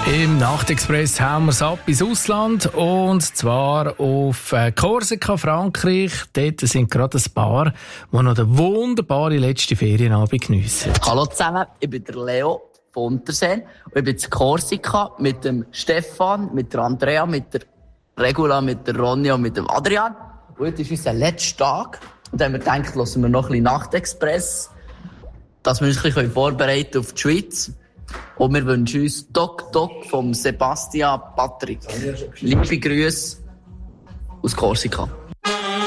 Im Nachtexpress hauen wir es ab ins Ausland, und zwar auf Korsika, Frankreich. Dort sind gerade ein Paar, die noch den wunderbaren letzten Ferienabend geniessen. Hallo zusammen, ich bin der Leo von Unterseen und ich bin zu Korsika mit dem Stefan, mit der Andrea, mit der Regula, mit der Ronja und mit dem Adrian. Und heute ist unser letzter Tag und dann haben wir gedacht, hören wir noch ein bisschen Nachtexpress, dass wir uns ein bisschen vorbereiten auf die Schweiz. Und wir wünschen uns Doc vom Sebastian Patrick. Liebe Grüße aus Korsika.